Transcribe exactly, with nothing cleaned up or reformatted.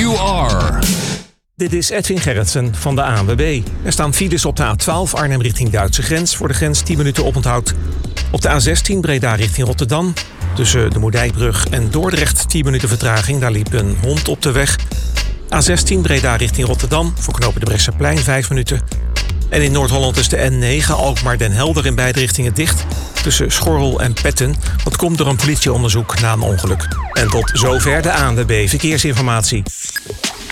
you are. Dit is Edwin Gerritsen van de A N W B. Er staan files op de A twaalf Arnhem richting Duitse grens. Voor de grens tien minuten oponthoud. Op de A zestien Breda richting Rotterdam. Tussen de Moerdijkbrug en Dordrecht tien minuten vertraging. Daar liep een hond op de weg. A zestien Breda richting Rotterdam. Voor knopen de Brechtseplein vijf minuten. En in Noord-Holland is de N negen Alkmaar-Den Helder in beide richtingen dicht. Tussen Schorrel en Petten. Dat komt door een politieonderzoek na een ongeluk. En tot zover de A N W B Verkeersinformatie.